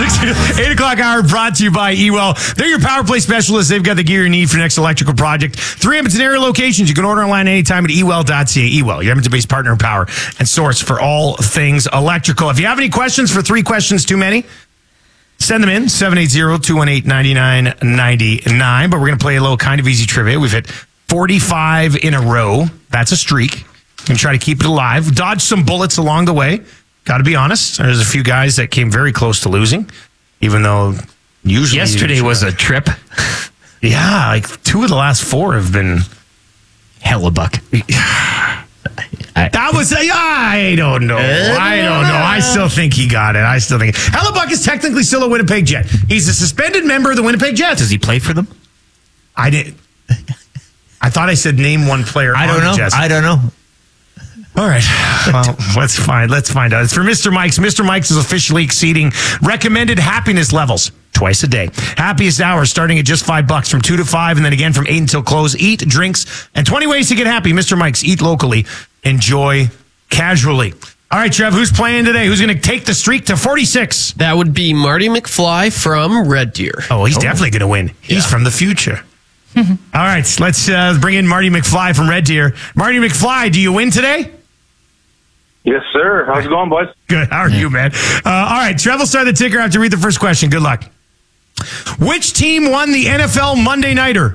8 o'clock hour brought to you by Ewell. They're your power play specialists. They've got the gear you need for your next electrical project. 3 Edmonton area locations. You can order online anytime at ewell.ca. Ewell, your Edmonton-based partner in power and source for all things electrical. If you have any questions for 3 questions too many, send them in, 780-218-9999. But we're going to play a little kind of easy trivia. We've hit 45 in a row. That's a streak. And try to keep it alive. Dodge some bullets along the way. Got to be honest. There's a few guys that came very close to losing, even though usually... Yesterday was a trip. Yeah, like 2 of the last 4 have been... Hellebuck. That was... I don't know. I still think he got it. Hellebuck is technically still a Winnipeg Jet. He's a suspended member of the Winnipeg Jets. Does he play for them? I thought I said name one player. I don't know. I don't know. All right. Well, let's find out. It's for Mr. Mike's. Mr. Mike's is officially exceeding recommended happiness levels twice a day. Happiest hour starting at just $5 from 2 to 5, and then again from 8 until close. Eat, drinks, and 20 ways to get happy. Mr. Mike's. Eat locally. Enjoy casually. All right, Trev, who's playing today? Who's going to take the streak to 46? That would be Marty McFly from Red Deer. Oh, he's definitely going to win. He's from the future. All right, let's bring in Marty McFly from Red Deer. Marty McFly, do you win today? Yes, sir. How's it going, boys? Good. How are you, man? All right, Trev will start the ticker. I have to read the first question. Good luck. Which team won the NFL Monday Nighter?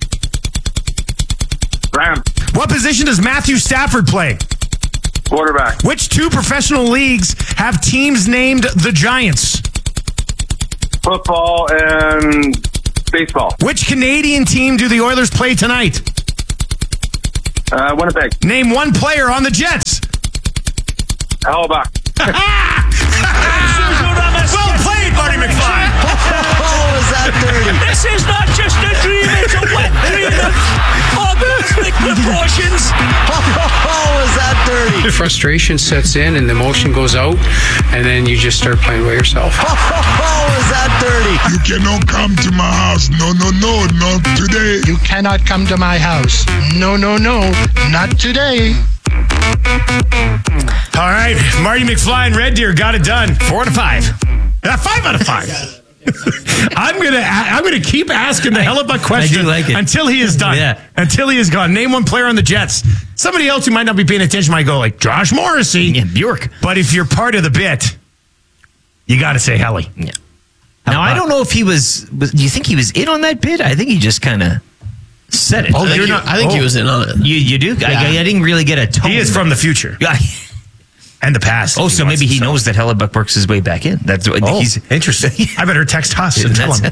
Rams. What position does Matthew Stafford play? Quarterback. Which 2 professional leagues have teams named the Giants? Football and baseball. Which Canadian team do the Oilers play tonight? Winnipeg. Name 1 player on the Jets. Hellebuck. Well played, Marty McFly. Oh, is that dirty? This is not just a dream, it's a wet dream of orgasmic proportions. Oh, is that dirty? Frustration sets in and the emotion goes out, and then you just start playing by yourself. Oh, is that dirty? You cannot come to my house. No, not today. You cannot come to my house. No, not today. All right, Marty McFly and Red Deer got it done. 4 to 5. 5 out of 5. I'm gonna keep asking the Hellebuck question until he is done. Yeah. Until he is gone. Name 1 player on the Jets. Somebody else who might not be paying attention might go like Josh Morrissey. Yeah, Bjork. But if you're part of the bit, you got to say Helly. Yeah. Now, I don't know if he was. Do you think he was in on that bid? I think he just kind of said it. I think he was in on it. You do? Yeah. I didn't really get a tone. He is from the future. And the past. Oh, so maybe he knows that Hellebuck works his way back in. That's what he's interesting. I better text Huss and tell him.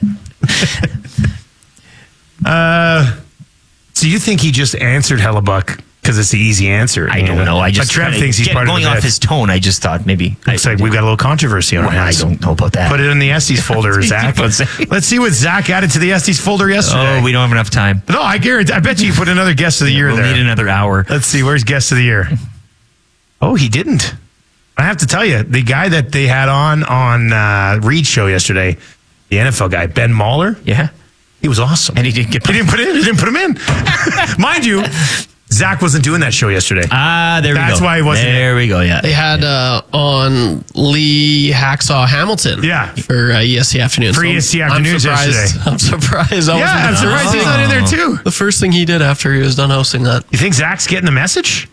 So you think he just answered Hellebuck because it's the easy answer? I don't know. But Trev thinks he's part of going the off his tone. I just thought maybe looks like we've got a little controversy on our hands. I don't know about that. Put it in the Estes folder, Zach. Let's see what Zach added to the Estes folder yesterday. Oh, we don't have enough time. No, I guarantee. I bet you put another guest of the year we'll there. Need another hour. Let's see. Where's guest of the year? Oh, he didn't. I have to tell you, the guy that they had on Reed's show yesterday, the NFL guy, Ben Mahler. Yeah. He was awesome. And he didn't get... He didn't put him in. Mind you, Zach wasn't doing that show yesterday. There we go. That's why he wasn't. There we go, yeah. They had on Lee Hacksaw Hamilton. Yeah. For ESC Afternoons. For ESC Afternoons yesterday. I'm surprised. I'm surprised he's not in there too. The first thing he did after he was done hosting that. You think Zach's getting the message?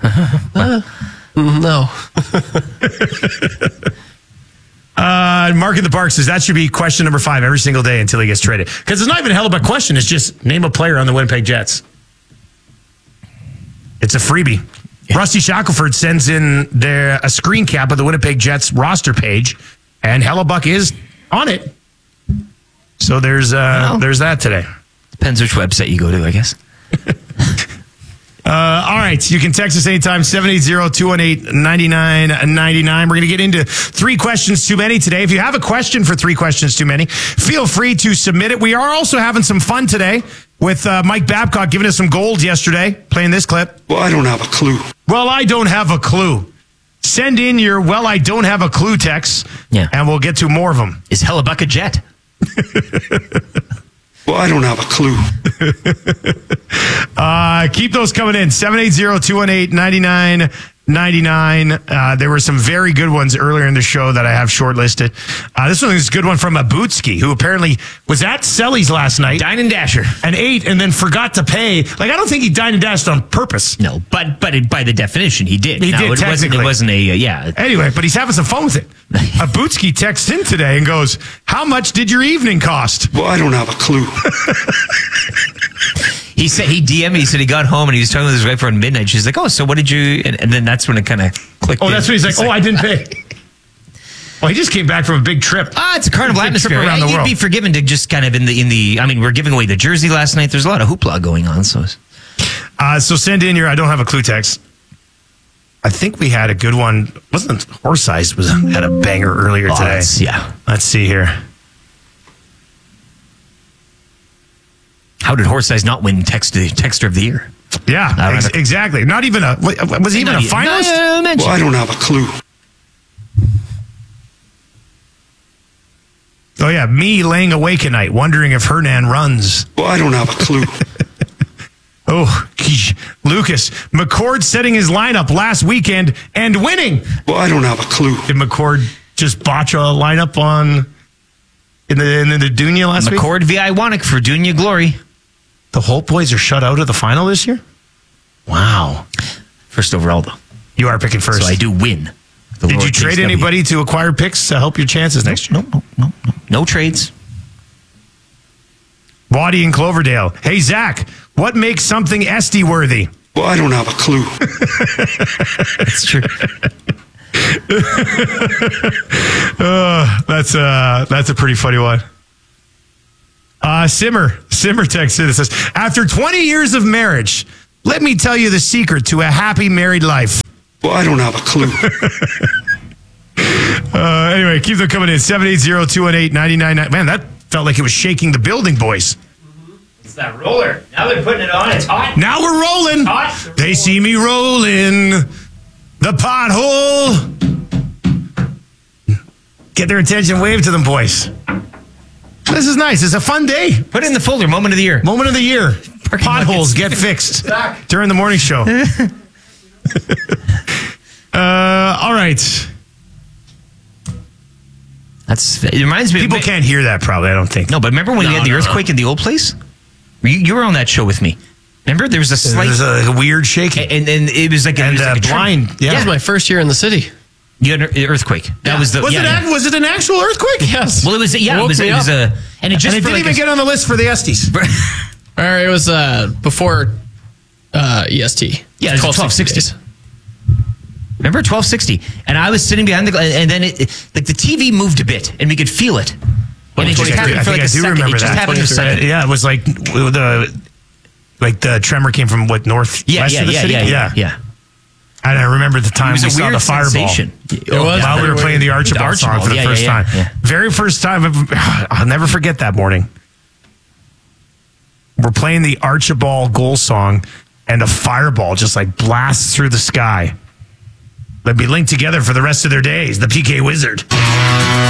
No. Mark in the Park says that should be question number 5 every single day until he gets traded. Because it's not even a Hellebuck question. It's just name a player on the Winnipeg Jets. It's a freebie. Yeah. Rusty Shackelford sends in a screen cap of the Winnipeg Jets roster page, and Hellebuck is on it. So there's that today. Depends which website you go to, I guess. All right. You can text us anytime, 780-218-9999. We're going to get into 3 questions too many today. If you have a question for 3 questions too many, feel free to submit it. We are also having some fun today with Mike Babcock giving us some gold yesterday, playing this clip. Well, I don't have a clue. Well, I don't have a clue. Send in your "well, I don't have a clue" text, and we'll get to more of them. Is Hellebuck a Jet? Well, I don't have a clue. Keep those coming in. 780-218-9999. 99. There were some very good ones earlier in the show that I have shortlisted. This one is a good one from Abutski, who apparently was at Selly's last night. Dine and Dasher. And ate and then forgot to pay. Like, I don't think he dined and dashed on purpose. No, but by the definition, he did. He did, technically. It wasn't a, yeah. Anyway, but he's having some fun with it. Abutski texts in today and goes, "How much did your evening cost?" Well, I don't have a clue. He said, he DM'd me, he said he got home and he was talking with his wife around midnight. She's like, "Oh, so what did you," and then that's when it kind of clicked. Oh, that's when he's like, I didn't pay. Well, he just came back from a big trip. It's a carnival Big trip atmosphere. around the You'd world. be forgiven to just kind of in the. I mean, we're giving away the jersey last night. There's a lot of hoopla going on. So send in your I don't have a clue text. I think we had a good one. Wasn't Horse Eyes had a banger earlier today? Yeah. Let's see here. How did Horse Eyes not win Texter of the Year? Yeah, exactly. Not even was he even a finalist? Well, I don't have a clue. Oh yeah, me laying awake at night wondering if Hernan runs. Well, I don't have a clue. Oh, Lucas McCord setting his lineup last weekend and winning. Well, I don't have a clue. Did McCord just botch a lineup in the Dunya last week? McCord v. Iwanek for Dunya Glory. The Holt boys are shut out of the final this year? Wow. First overall, though. You are picking first. So I do win. Did you trade anybody to acquire picks to help your chances next year? No trades. Waddy and Cloverdale. Hey, Zach, what makes something Esty worthy? Well, I don't have a clue. It's true. That's a pretty funny one. Simmer texted and says, "After 20 years of marriage, let me tell you the secret to a happy married life." Well, I don't have a clue. Anyway, keep them coming in. 780-218-99. Man, that felt like it was shaking the building, boys. It's that roller. Now they're putting it on. It's hot. Now we're rolling. Hot. They see me rolling the pothole. Get their attention. Wave to them, boys. This is nice. It's a fun day. Put it in the folder. Moment of the year. Moment of the year. Parking Potholes buckets. get fixed during the morning show. All right. It reminds me. People can't hear that probably, I don't think. No, but remember when we had the earthquake in the old place? You were on that show with me. Remember, there was a slight, There's a weird shaking. and it was like a blind. That was my first year in the city. You had an earthquake. That was the. Was it an actual earthquake? Yes. Well, it was. Yeah, it Woke was me a. And it just And it didn't even get on the list for the Esties. Or it was before EST. Yeah, it was 1260. Remember 1260, and I was sitting behind and then it like the TV moved a bit, and we could feel it. And it just happened for like a second. It just happened in a second. Yeah, it was like the tremor came from northwest of the city. Yeah. And I remember the time we saw the fireball. Sensation. It was while we were playing the Archibald song for the first time. Yeah. Very first time. I'll never forget that morning. We're playing the Archibald goal song, and a fireball just like blasts through the sky. They'll be linked together for the rest of their days. The PK Wizard.